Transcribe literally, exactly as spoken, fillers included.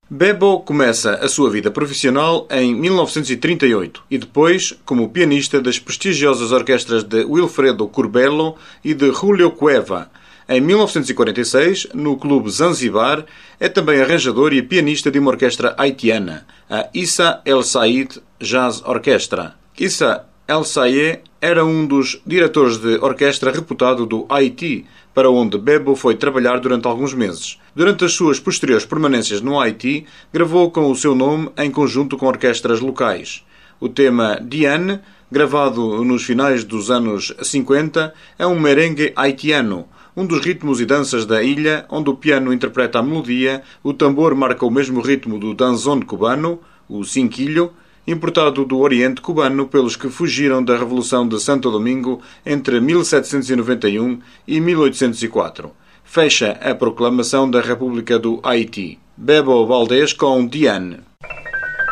Bebo começa a sua vida profissional em mil novecentos e trinta e oito e depois como pianista das prestigiosas orquestras de Wilfredo Curbelo e de Julio Cueva. Em mil novecentos e quarenta e seis, no Clube Zanzibar, é também arranjador e pianista de uma orquestra haitiana, a Issa El Said Jazz Orchestra. Issa El Said era um dos diretores de orquestra reputado do Haiti, para onde Bebo foi trabalhar durante alguns meses. Durante as suas posteriores permanências no Haiti, gravou com o seu nome em conjunto com orquestras locais. O tema Diane, gravado nos finais dos anos cinquenta, é um merengue haitiano, um dos ritmos e danças da ilha, onde o piano interpreta a melodia, o tambor marca o mesmo ritmo do danzón cubano, o cinquillo, importado do Oriente cubano pelos que fugiram da Revolução de Santo Domingo entre mil setecentos e noventa e um e mil oitocentos e quatro. Fecha a proclamação da República do Haiti. Bebo Valdés com Diane.